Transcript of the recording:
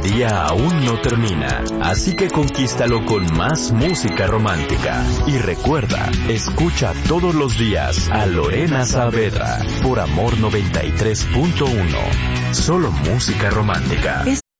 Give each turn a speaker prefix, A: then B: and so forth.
A: El día aún no termina, así que conquístalo con más música romántica. Y recuerda, escucha todos los días a Lorena Saavedra por Amor 93.1. Solo música romántica.